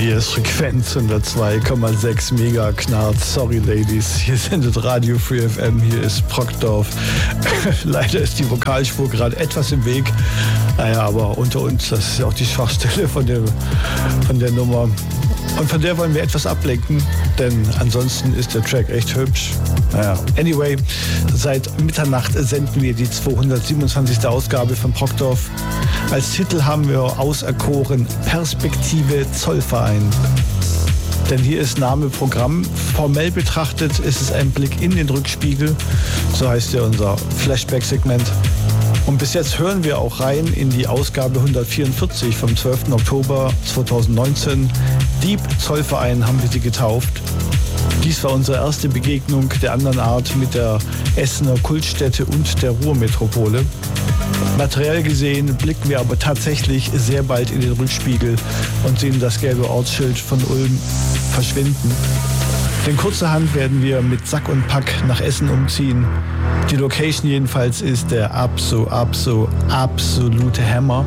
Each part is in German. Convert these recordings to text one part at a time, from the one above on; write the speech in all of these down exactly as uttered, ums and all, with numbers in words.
Hier ist Frequenz hundertzwei Komma sechs Mega Knarrt. Sorry, Ladies. Hier sendet Radio Free F M. Hier ist Brockdorf. Leider ist die Vokalspur gerade etwas im Weg. Naja, aber unter uns, das ist ja auch die Schwachstelle von der, von der Nummer. Und von der wollen wir etwas ablenken, denn ansonsten ist der Track echt hübsch. Naja, anyway, seit Mitternacht senden wir die zweihundertsiebenundzwanzigste Ausgabe von Brockdorf. Als Titel haben wir auserkoren Perspektive Zollverein. Denn hier ist Name Programm. Formell betrachtet ist es ein Blick in den Rückspiegel. So heißt ja unser Flashback-Segment. Und bis jetzt hören wir auch rein in die Ausgabe hundertvierundvierzig vom zwölften Oktober zweitausendneunzehn. Deep Zollverein haben wir sie getauft. Dies war unsere erste Begegnung der anderen Art mit der Essener Kultstätte und der Ruhrmetropole. Materiell gesehen blicken wir aber tatsächlich sehr bald in den Rückspiegel und sehen das gelbe Ortsschild von Ulm verschwinden. Denn kurzerhand werden wir mit Sack und Pack nach Essen umziehen. Die Location jedenfalls ist der abso, abso, absolute Hammer.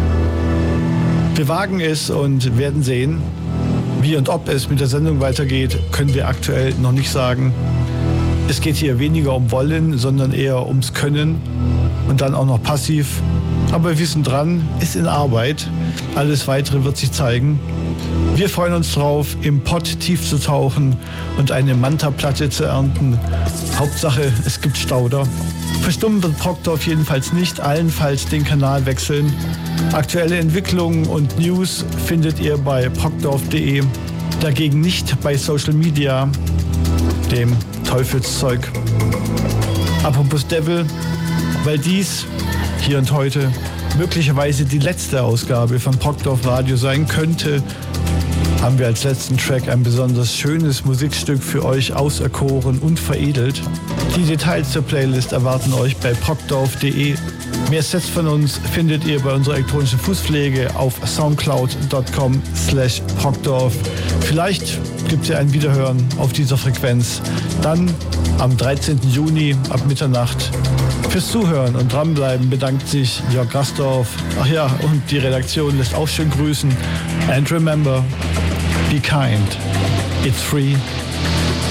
Wir wagen es und werden sehen. Wie und ob es mit der Sendung weitergeht, können wir aktuell noch nicht sagen. Es geht hier weniger um Wollen, sondern eher ums Können und dann auch noch passiv. Aber wir sind dran, ist in Arbeit. Alles Weitere wird sich zeigen. Wir freuen uns drauf, im Pott tief zu tauchen und eine Manta-Platte zu ernten. Hauptsache, es gibt Stauder. Verstummen wird Brockdorf jedenfalls nicht, allenfalls den Kanal wechseln. Aktuelle Entwicklungen und News findet ihr bei brockdorf punkt de. Dagegen nicht bei Social Media, dem Teufelszeug. Apropos Devil, weil dies hier und heute möglicherweise die letzte Ausgabe von Brockdorf Radio sein könnte, haben wir als letzten Track ein besonders schönes Musikstück für euch auserkoren und veredelt. Die Details zur Playlist erwarten euch bei brockdorf punkt de. Mehr Sets von uns findet ihr bei unserer elektronischen Fußpflege auf soundcloud punkt com slash brockdorf. Vielleicht gibt es ja ein Wiederhören auf dieser Frequenz. Dann am dreizehnten Juni ab Mitternacht. Fürs Zuhören und dranbleiben bedankt sich Jörg Rastorf. Ach ja, und die Redaktion lässt auch schön grüßen. And remember, be kind. It's free.